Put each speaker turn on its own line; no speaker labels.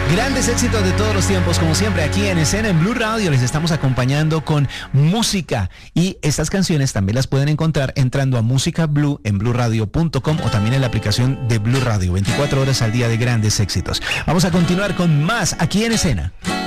Grandes éxitos de todos los tiempos, como siempre, aquí en Escena en Blue Radio. Les estamos acompañando con música. Y estas canciones también las pueden encontrar entrando a Música Blue en blueradio.com o también en la aplicación de Blue Radio. 24 horas al día de grandes éxitos. Vamos a continuar con más aquí en Escena.